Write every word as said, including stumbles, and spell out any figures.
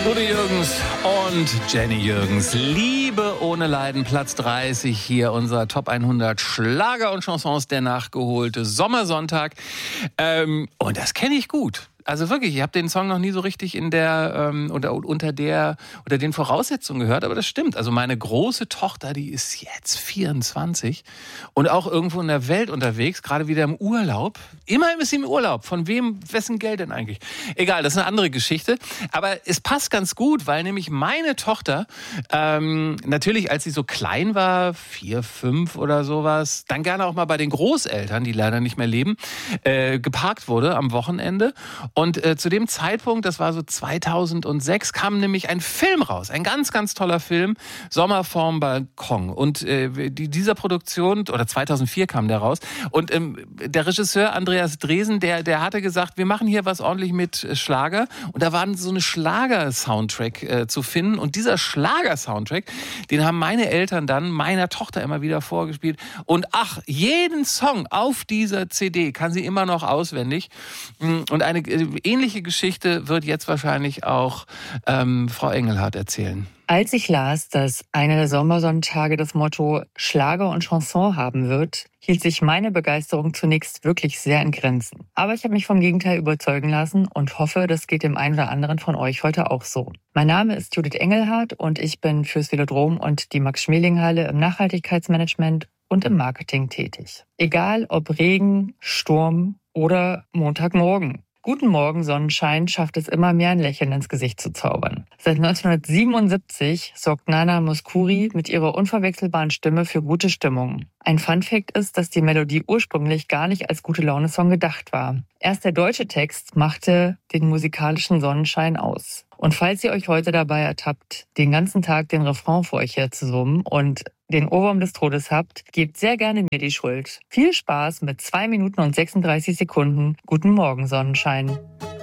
Udo Jürgens und Jenny Jürgens. Liebe ohne Leiden, Platz dreißig hier, unser Top hundert Schlager und Chansons, der nachgeholte Sommersonntag. Ähm, und das kenne ich gut. Also wirklich, ich habe den Song noch nie so richtig in der ähm, unter, unter der unter den Voraussetzungen gehört, aber das stimmt. Also meine große Tochter, die ist jetzt vierundzwanzig und auch irgendwo in der Welt unterwegs, gerade wieder im Urlaub. Immerhin ist sie im Urlaub. Von wem, wessen Geld denn eigentlich? Egal, das ist eine andere Geschichte. Aber es passt ganz gut, weil nämlich meine Tochter ähm, natürlich, als sie so klein war, vier, fünf oder sowas, dann gerne auch mal bei den Großeltern, die leider nicht mehr leben, äh, geparkt wurde am Wochenende. Und äh, zu dem Zeitpunkt, das war so zweitausendsechs, kam nämlich ein Film raus. Ein ganz, ganz toller Film, Sommer vorm Balkon. Und äh, die, dieser Produktion, oder zweitausendvier kam der raus. Und ähm, der Regisseur Andreas Dresen, der, der hatte gesagt, wir machen hier was ordentlich mit Schlager. Und da war so eine Schlager-Soundtrack äh, zu finden. Und dieser Schlager-Soundtrack, den haben meine Eltern dann meiner Tochter immer wieder vorgespielt. Und ach, jeden Song auf dieser C D kann sie immer noch auswendig. Und eine ähnliche Geschichte wird jetzt wahrscheinlich auch ähm, Frau Engelhardt erzählen. Als ich las, dass einer der Sommersonntage das Motto Schlager und Chanson haben wird, hielt sich meine Begeisterung zunächst wirklich sehr in Grenzen. Aber ich habe mich vom Gegenteil überzeugen lassen und hoffe, das geht dem einen oder anderen von euch heute auch so. Mein Name ist Judith Engelhardt und ich bin fürs Velodrom und die Max-Schmeling-Halle im Nachhaltigkeitsmanagement und im Marketing tätig. Egal ob Regen, Sturm oder Montagmorgen. Guten Morgen, Sonnenschein schafft es immer mehr, ein Lächeln ins Gesicht zu zaubern. Seit neunzehnhundertsiebenundsiebzig sorgt Nana Mouskouri mit ihrer unverwechselbaren Stimme für gute Stimmung. Ein Funfact ist, dass die Melodie ursprünglich gar nicht als Gute-Laune-Song gedacht war. Erst der deutsche Text machte den musikalischen Sonnenschein aus. Und falls ihr euch heute dabei ertappt, den ganzen Tag den Refrain vor euch her zu summen und den Ohrwurm des Todes habt, gebt sehr gerne mir die Schuld. Viel Spaß mit zwei Minuten und sechsunddreißig Sekunden. Guten Morgen, Sonnenschein.